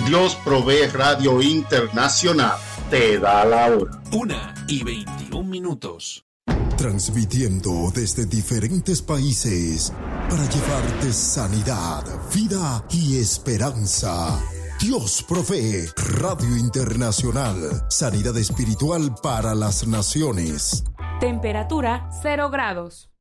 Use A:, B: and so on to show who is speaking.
A: Dios Provee Radio Internacional te da la hora.
B: 1:21.
C: Transmitiendo desde diferentes países para llevarte sanidad, vida y esperanza. Dios Provee Radio Internacional. Sanidad espiritual para las naciones.
D: Temperatura 0 grados.